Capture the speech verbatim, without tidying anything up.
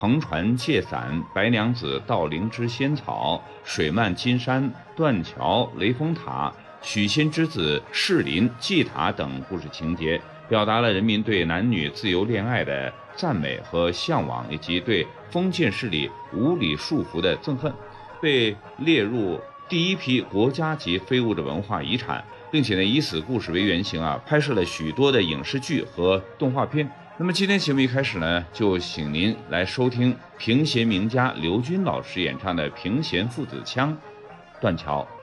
横船借伞、白娘子盗灵芝仙草、水漫金山、断桥、雷峰塔、许仙之子士林祭塔等故事情节，表达了人民对男女自由恋爱的赞美和向往，以及对封建势力无理束缚的憎恨，被列入第一批国家级非物质文化遗产，并且呢以此故事为原型啊，拍摄了许多的影视剧和动画片。那么今天节目一开始呢，就请您来收听评弦名家刘军老师演唱的评弦父子腔《断桥》。